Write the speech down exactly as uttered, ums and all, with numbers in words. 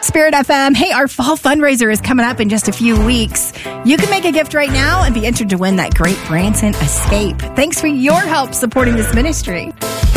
Spirit F M. Hey, our fall fundraiser is coming up in just a few weeks. You can make a gift right now and be entered to win that great Branson Escape. Thanks for your help supporting this ministry.